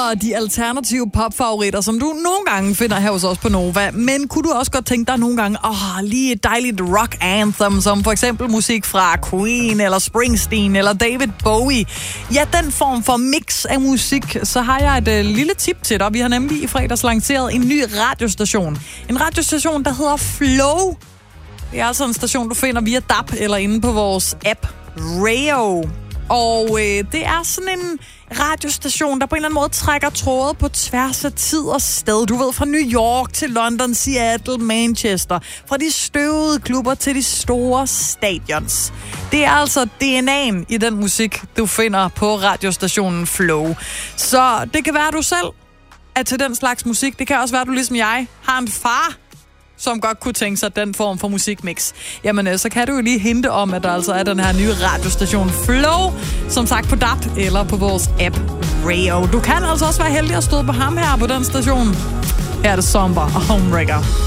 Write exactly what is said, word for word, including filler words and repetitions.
lyder de alternative popfavoritter, som du nogle gange finder her hos os på Nova. Men kunne du også godt tænke dig nogle gange, åh, lige et dejligt rock anthem, som for eksempel musik fra Queen, eller Springsteen, eller David Bowie. Ja, den form for mix af musik, så har jeg et øh, lille tip til dig. Vi har nemlig i fredags lanceret en ny radiostation. En radiostation, der hedder Flow. Det er altså en station, du finder via D A B eller inde på vores app Rayo. Og øh, det er sådan en radiostation, der på en eller anden måde trækker tråde på tværs af tid og sted. Du ved, fra New York til London, Seattle, Manchester. Fra de støvede klubber til de store stadions. Det er altså D N A'en i den musik, du finder på radiostationen Flow. Så det kan være, at du selv er til den slags musik. Det kan også være, at du ligesom jeg har en far, som godt kunne tænke sig den form for musikmix. Jamen, så kan du jo lige hinte om, at der altså er den her nye radiostation Flow, som sagt på D A B eller på vores app Rayo. Du kan altså også være heldig at støde på ham her på den station. Her er det Somber og Homewrecker.